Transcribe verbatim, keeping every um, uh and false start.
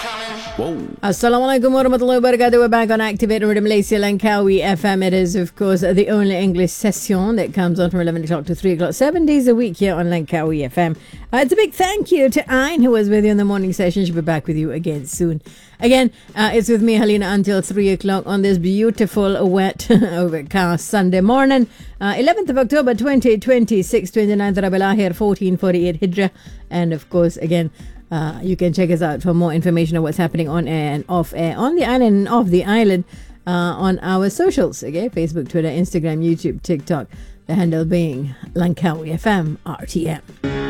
Assalamualaikum warahmatullahi wabarakatuh. We're back on Activate Radio Malaysia Langkawi F M. It is, of course, the only English session that comes on from eleven o'clock to three o'clock, seven days a week here on Langkawi F M. Uh, it's a big thank you to Ayn, who was with you in the morning session. She'll be back with you again soon. Again, uh, it's with me, Helena, until three o'clock on this beautiful, wet, overcast Sunday morning. Uh, eleventh of October, twenty twenty-six, twenty-ninth Rabiul Akhir, fourteen forty-eight Hijrah. And, of course, again, Uh, you can check us out for more information on what's happening on air and off air on the island and off the island uh, on our socials. Okay, Facebook, Twitter, Instagram, YouTube, TikTok. The handle being Langkawi F M R T M.